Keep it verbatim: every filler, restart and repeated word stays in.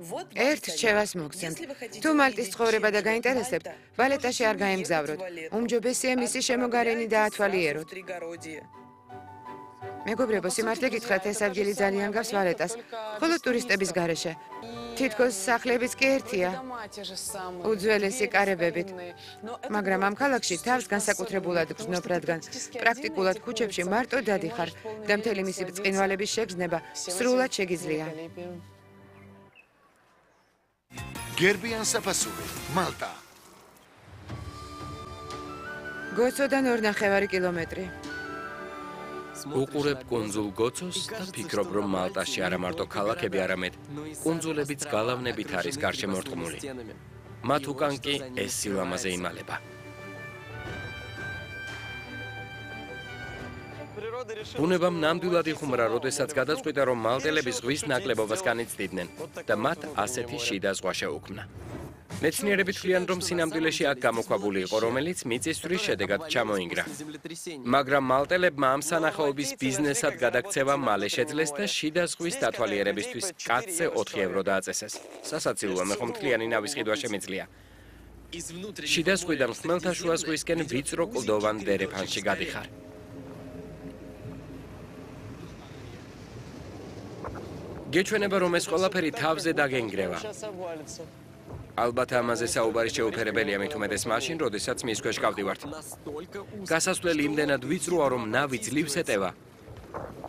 ერთ რჩევას მოგცემთ. თუ მალტის ცხოვრება და გაინტერესებთ, ვალეტაში არ გაემგზავროთ. უმჯობესია მისი შემოგარენი დაათვალიეროთ. მეგობრებო, სიმართლე გითხრათ, ეს ადგილი ძალიან გავს ვალეტას, ხოლო ტურისტების გარეშე. თითქოს სახლებიც კი ერთია. უძველესი კარებებით. მაგრამ ამ ქალაქში თავს განსაკუთრებულად გრძნობ, რადგან პრაქტიკულად ქუჩებში მარტო დადიხარ და მთელი მისი ბრწყინვალების შეგრძნება სრულად შეგიძლია. გერბიან საფასური, მალტა. გოცოდან ორ ნახევარი კილომეტრი. უყურებ კუნძულ გოცოს და ფიქრობ, რომ მალტაში არა მარტო ქალაქები, არამედ კუნძულებიც გალავნებით არის გარშემორტყმული. მათ უკან კი ეს სილამაზე იმალება. ბუნებამ ნამდვილად იხუმრა, როდესაც გადაწყვიტა, რომ მალტელები ზღვის ნაკლებობას განიცდიდნენ და მათ ასეთი შიდა ზღვა შეუქმნა. მეცნიერები თვლიან, რომ სინამდვილეში აქ გამოქვაბული იყო, რომელიც მიწისძვრის შედეგად ჩამოინგრა. მაგრამ მალტელებმა ამ სანახაობის ბიზნესად გადაქცევა მალე შეძლეს და შიდა ზღვის დათვალიერებისთვის კაცზე ოთხი ევრო დააწესეს. სასაცილოა, მე ხომ მთლიანი ნავის ყიდვა შემიძლია. შიდა ზღვიდან ხმელთაშუა ზღვისკენ ვიწრო კლდოვან დერეფანში გადიხარ. გეჩვენება, რომ ეს ყველაფერი თავზე დაგენგრევა. ალბათ ამაზე საუბარი შეუფერებელია, მით უმეტეს მაშინ, როდესაც მის ქვეშ გავდივართ. გასასვლელი იმდენად ვიწროა, რომ ნავი ძლივს ეტევა.